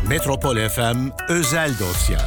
Metropol FM özel dosya.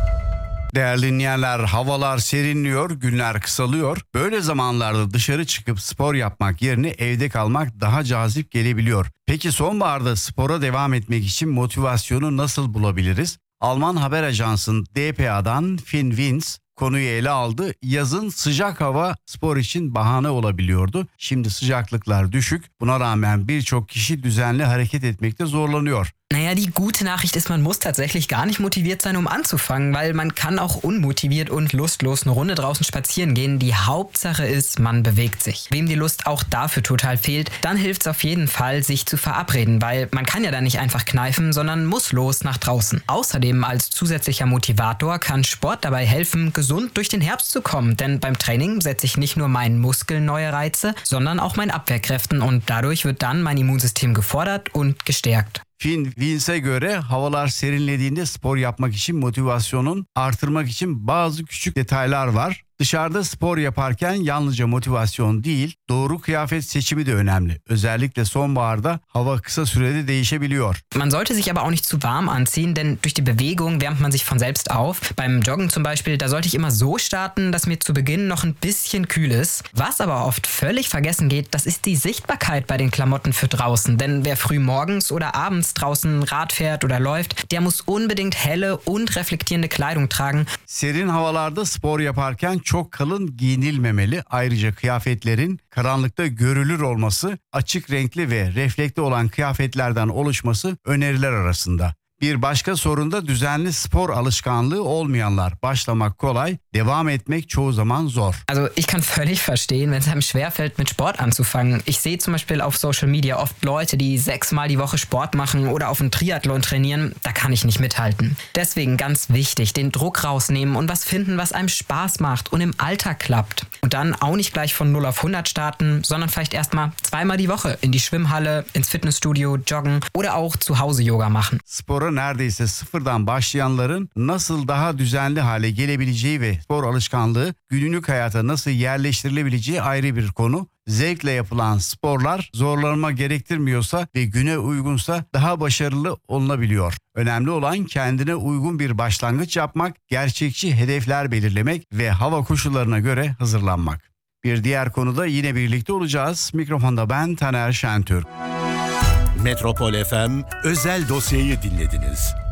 Değerli dinleyenler, havalar serinliyor, günler kısalıyor. Böyle zamanlarda dışarı çıkıp spor yapmak yerine evde kalmak daha cazip gelebiliyor. Peki sonbaharda spora devam etmek için motivasyonu nasıl bulabiliriz? Alman haber ajansının dpa'dan Finn Wins konuyu ele aldı. Yazın sıcak hava spor için bahane olabiliyordu. Şimdi sıcaklıklar düşük. Buna rağmen birçok kişi düzenli hareket etmekte zorlanıyor. Naja, die gute Nachricht ist, man muss tatsächlich gar nicht motiviert sein, um anzufangen, weil man kann auch unmotiviert und lustlos eine Runde draußen spazieren gehen. Die Hauptsache ist, man bewegt sich. Wem die Lust auch dafür total fehlt, dann hilft es auf jeden Fall, sich zu verabreden, weil man kann ja dann nicht einfach kneifen, sondern muss los nach draußen. Außerdem als zusätzlicher Motivator kann Sport dabei helfen, gesund durch den Herbst zu kommen, denn beim Training setze ich nicht nur meinen Muskeln neue Reize, sondern auch meinen Abwehrkräften und dadurch wird dann mein Immunsystem gefordert und gestärkt. Finn Wins'e göre havalar serinlediğinde spor yapmak için motivasyonun artırmak için bazı küçük detaylar var. Dışarıda spor yaparken yalnızca motivasyon değil, doğru kıyafet seçimi de önemli. Özellikle sonbaharda hava kısa sürede değişebiliyor. Man sollte sich aber auch nicht zu warm anziehen, denn durch die Bewegung wärmt man sich von selbst auf. Beim Joggen zum Beispiel, da sollte ich immer so starten, dass mir zu Beginn noch ein bisschen kühl ist. Was aber oft völlig vergessen geht, das ist die Sichtbarkeit bei den Klamotten für draußen. Denn wer früh morgens oder abends draußen Rad fährt oder läuft, der muss unbedingt helle und reflektierende Kleidung tragen. Serin havalarda spor yaparken çok kalın giyinilmemeli. Ayrıca kıyafetlerin karanlıkta görülür olması, açık renkli ve reflekte olan kıyafetlerden oluşması öneriler arasında. Bir başka sorun da düzenli spor alışkanlığı olmayanlar. Başlamak kolay, devam etmek çoğu zaman zor. Also ich kann völlig verstehen, wenn es einem schwerfällt, mit Sport anzufangen. Ich sehe zum Beispiel auf Social Media oft Leute, die 6-mal die Woche Sport machen oder auf einen Triathlon trainieren. Da kann ich nicht mithalten. Deswegen ganz wichtig, den Druck rausnehmen und was finden, was einem Spaß macht und im Alltag klappt. Und dann auch nicht gleich von 0 auf 100 starten, sondern vielleicht erstmal 2-mal die Woche in die Schwimmhalle, ins Fitnessstudio, joggen oder auch zu Hause Yoga machen. Spora neredeyse sıfırdan başlayanların nasıl daha düzenli hale gelebileceği ve spor alışkanlığı günlük hayata nasıl yerleştirilebileceği ayrı bir konu. Zevkle yapılan sporlar zorlanma gerektirmiyorsa ve güne uygunsa daha başarılı olunabiliyor. Önemli olan kendine uygun bir başlangıç yapmak, gerçekçi hedefler belirlemek ve hava koşullarına göre hazırlanmak. Bir diğer konuda yine birlikte olacağız. Mikrofonda ben Taner Şentürk. Metropol FM özel dosyayı dinlediniz.